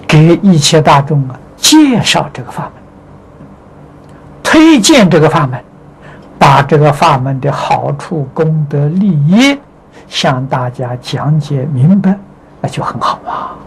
给一切大众介绍这个法门，推荐这个法门，把这个法门的好处、功德、利益向大家讲解明白，那就很好啊。